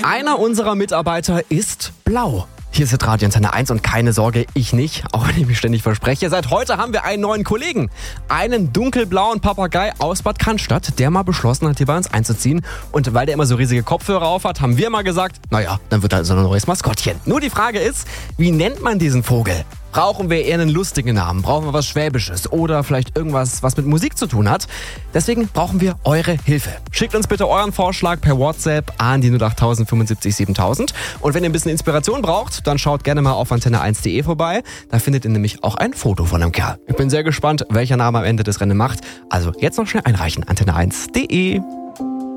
Einer unserer Mitarbeiter ist blau. Hier ist Radio Antenne 1 und keine Sorge, ich nicht, auch wenn ich mich ständig verspreche. Seit heute haben wir einen neuen Kollegen. Einen dunkelblauen Papagei aus Bad Cannstatt, der mal beschlossen hat, hier bei uns einzuziehen. Und weil der immer so riesige Kopfhörer auf hat, haben wir mal gesagt, naja, dann wird er so ein neues Maskottchen. Nur die Frage ist, wie nennt man diesen Vogel? Brauchen wir eher einen lustigen Namen? Brauchen wir was Schwäbisches? Oder vielleicht irgendwas, was mit Musik zu tun hat? Deswegen brauchen wir eure Hilfe. Schickt uns bitte euren Vorschlag per WhatsApp an die 08000 75 7000. Und wenn ihr ein bisschen Inspiration braucht, dann schaut gerne mal auf antenne1.de vorbei. Da findet ihr nämlich auch ein Foto von dem Kerl. Ich bin sehr gespannt, welcher Name am Ende das Rennen macht. Also jetzt noch schnell einreichen, antenne1.de.